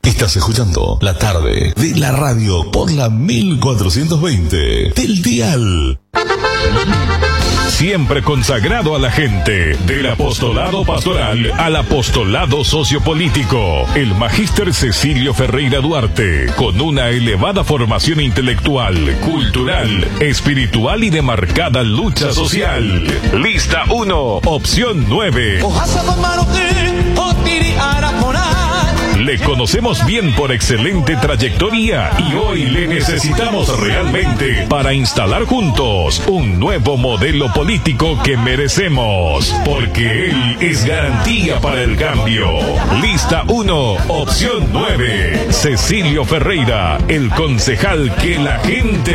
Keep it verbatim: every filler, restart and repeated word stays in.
Estás escuchando La Tarde de la Radio por la mil cuatrocientos veinte del dial. Siempre consagrado a la gente, del apostolado pastoral al apostolado sociopolítico, el magíster Cecilio Ferreira Duarte, con una elevada formación intelectual, cultural, espiritual y de marcada lucha social. Lista uno, opción nueve. Le conocemos bien por excelente trayectoria y hoy le necesitamos realmente para instalar juntos un nuevo modelo político que merecemos, porque él es garantía para el cambio. Lista uno, opción nueve. Cecilio Ferreira, el concejal que la gente